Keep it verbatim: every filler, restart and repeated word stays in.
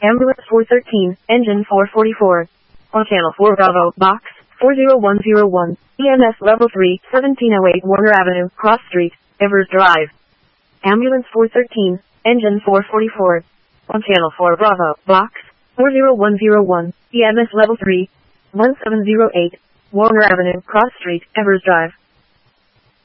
Ambulance four thirteen, engine four forty-four. On channel four Bravo, box four zero one zero one, E M S level three, seventeen oh eight Warner Avenue, Cross Street, Evers Drive. Ambulance four thirteen, engine four forty-four. On channel four Bravo, box four zero one zero one, E M S level three, one seven oh eight, Warner Avenue, Cross Street, Evers Drive.